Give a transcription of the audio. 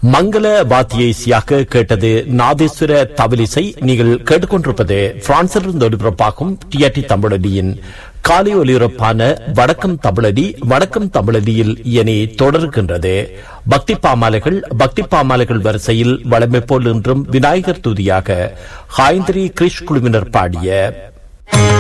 மங்கள வாத்திய இசையாக கேட்டது நாதேஸ்வர தவிலிசை. நீங்கள் கேட்டுக்கொண்டிருப்பது பிரான்சிலிருந்து ஒலிபரப்பாகும் டிஆர்டி தமிழடியின் காலை ஒலிபரப்பான வடக்கம் தமிழடி. வடக்கம் தமிழடியில் இனி தொடர்கின்றது பக்தி பாமாலைகள். பக்தி பாமாலைகள் வரிசையில் வளமை போல் இன்றும் விநாயகர் துதியாக ஹாய்ந்திரி கிரிஷ் குழுவினர் பாடிய